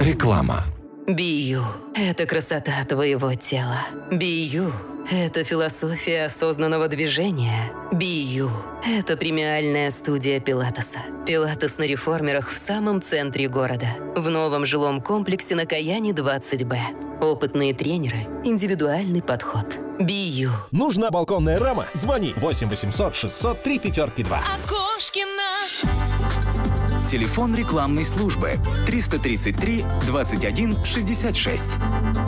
Реклама. Бию – это красота твоего тела. Бию – это философия осознанного движения. Бию – это премиальная студия Пилатеса. Пилатес на реформерах в самом центре города. В новом жилом комплексе на Каяне 20Б. Опытные тренеры, индивидуальный подход. Бию. Нужна балконная рама? Звони 8 800 600 352. Окошкина. Телефон рекламной службы 333 21 66.